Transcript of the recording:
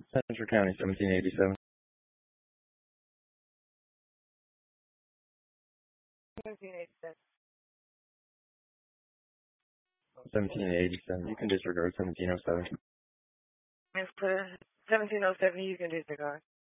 Central County, 1787. 1787. 1787. You can disregard 1707. Let's put 1707. You can disregard.